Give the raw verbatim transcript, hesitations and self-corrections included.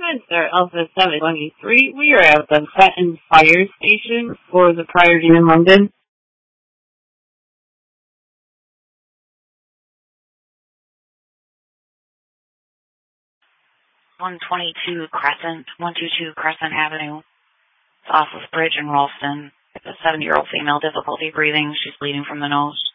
Spencer, Alpha seven twenty-three. We are at the Fenton Fire Station for the Priority in London. one twenty-two Crescent, one twenty-two Crescent Avenue. It's off of Bridge in Ralston. It's a seventy-year-old female, difficulty breathing. She's bleeding from the nose.